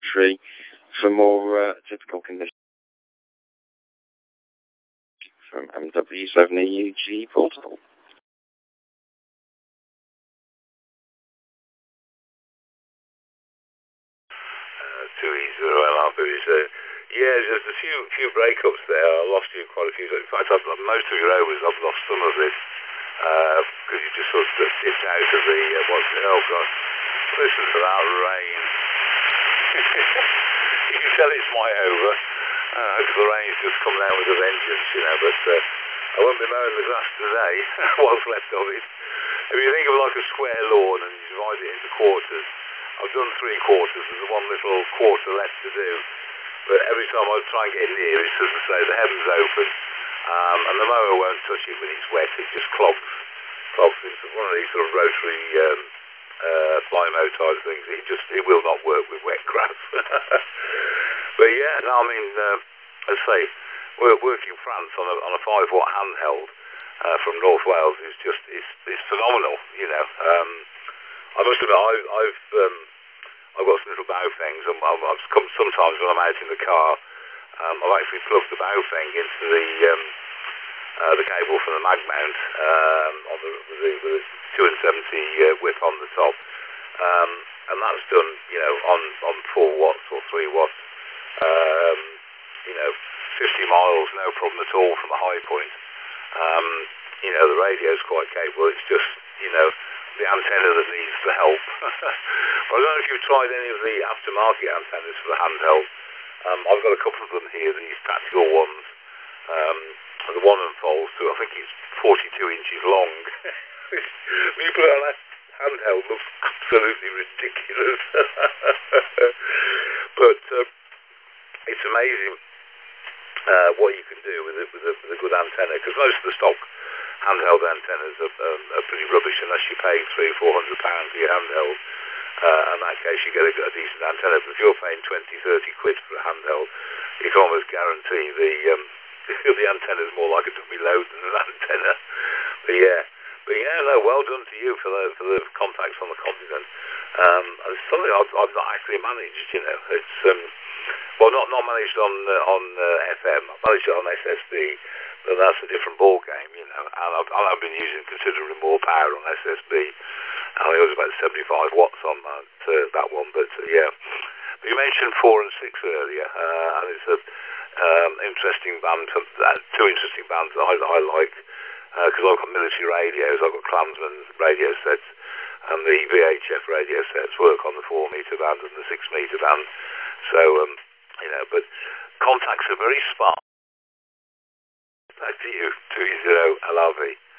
tree for more typical conditions from MW7EUG Portable. 2E0LRB. Yeah, there's a few breakups there. I lost you quite a few. In fact, most of your overs, I've lost some of it because you just sort of dipped out of the oh god, listen to that rain. You can tell it's my over because the rain's just come down with a vengeance, you know. But I won't be mowing the grass today. What's left of it. If you think of like a square lawn and you divide it into quarters, I've done 3 quarters. There's one little quarter left to do. But every time I try and get near, it's as I say, the heavens open, and the mower won't touch it when it's wet. It just clogs into one of these sort of rotary Flymo type things. It will not work with wet grass. But yeah, no, I mean, as I say, working France on a 5-watt handheld from North Wales is just it's phenomenal. You know, I must admit, I've got some little Baofengs, and I've come sometimes when I'm out in the car. I've actually plugged the Baofeng into the cable from the mag mount with a 270 whip on the top, and that's done, you know, on 4 watts or 3 watts. You know, 50 miles, no problem at all from a high point. You know, the radio's quite capable. It's just, you know, the antenna that needs the help. I don't know if you've tried any of the aftermarket antennas for the handheld. I've got a couple of them here, these tactical ones. The one unfolds to, I think it's 42 inches long. When you put it on a handheld, it looks absolutely ridiculous. But it's amazing what you can do with a good antenna, because most of the stock handheld antennas are pretty rubbish unless you pay £300-400 for your handheld. In that case, you get a decent antenna. But if you're paying 20-30 quid for a handheld, you can almost guarantee the antenna's more like a dummy load than an antenna. But yeah, no, well done to you for the contacts on the continent. And it's something I've not actually managed. You know, it's well, not managed on FM. I managed it on SSB. But that's a different ball game, you know. And I've been using considerably more power on SSB. I think it was about 75 watts on that one. But yeah, but you mentioned 4 and 6 earlier, and it's a interesting band. 2 interesting bands that I like because I've got military radios. I've got Klansman radio sets, and the VHF radio sets work on the 4-meter band and the 6-meter band. So you know, but contacts are very sparse. Back to you, 2E0LRV.